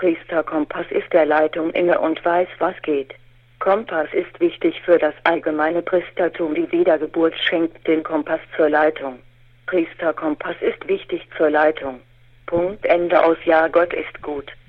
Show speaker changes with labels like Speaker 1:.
Speaker 1: Priesterkompass ist der Leitung inne und weiß, was geht. Kompass ist wichtig für das allgemeine Priestertum. Die Wiedergeburt schenkt den Kompass zur Leitung. Priesterkompass ist wichtig zur Leitung. Punkt, Ende aus. Ja, Gott ist gut.